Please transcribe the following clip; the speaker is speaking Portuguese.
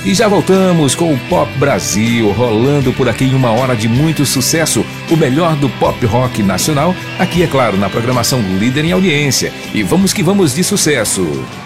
E já voltamos com o Pop Brasil, rolando por aqui em uma hora de muito sucesso, o melhor do pop rock nacional, aqui é claro, na programação líder em audiência. E vamos que vamos de sucesso!